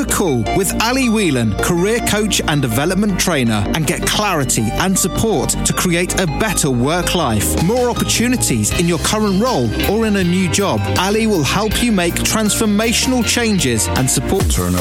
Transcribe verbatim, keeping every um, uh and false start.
a call with Ali Whelan, career coach and development trainer, and get clarity and support to create a better work life. More opportunities in your current role or in a new job. Ali will help you make transformational changes and support. Turn up.